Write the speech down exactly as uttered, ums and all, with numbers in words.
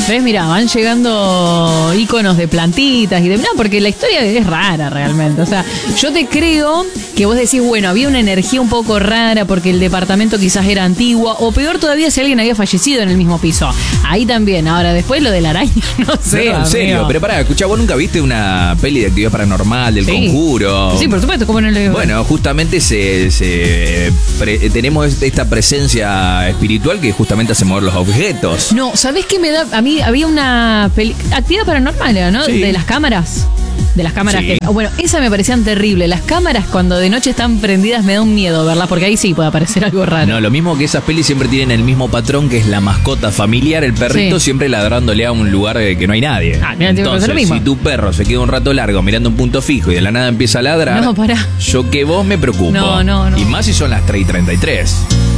¿Ves? Mirá, van llegando íconos de plantitas y de... No, porque la historia es rara realmente. O sea, yo te creo que vos decís, bueno, había una energía un poco rara porque el departamento quizás era antiguo, o peor todavía si alguien había fallecido en el mismo piso. Ahí también. Ahora, después lo de la araña, no sé. No, en serio, amigo. pero pará, escuchá, ¿vos nunca viste una peli de actividad paranormal, del Sí. Conjuro? Sí, por supuesto, ¿cómo no le... Bueno, justamente se, se pre- tenemos esta presencia espiritual que justamente hace mover los objetos. No, ¿sabés qué me da? A mí había una peli... actividad paranormal, ¿no? Sí. De las cámaras. De las cámaras Sí. que... Bueno, esa me parecían terrible. Las cámaras cuando de noche están prendidas me da un miedo, ¿verdad? Porque ahí sí puede aparecer algo raro. No, lo mismo que esas pelis siempre tienen el mismo patrón, que es la mascota familiar, el perrito Sí. siempre ladrándole a un lugar eh, que no hay nadie. Ah, mira, te iba a Entonces, pasar lo mismo. si tu perro se queda un rato largo mirando un punto fijo y de la nada empieza a ladrar, No, pará. yo que vos me preocupo. No, no, no. Y más si son las tres y treinta y tres.